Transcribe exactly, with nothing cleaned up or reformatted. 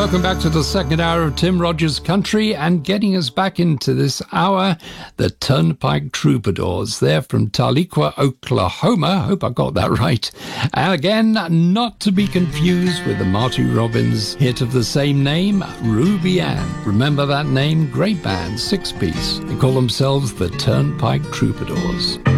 Welcome back to the second hour of Tim Rogers Country, and getting us back into this hour, the Turnpike Troubadours. They're from Tahlequah, Oklahoma. Hope I got that right. Again, not to be confused with the Marty Robbins hit of the same name, Ruby Ann. Remember that name? Great band, six-piece. They call themselves the Turnpike Troubadours.